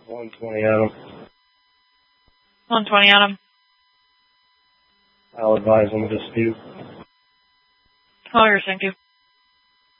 120 on him. 120 on him. I'll advise him to dispute. Oh, thank you.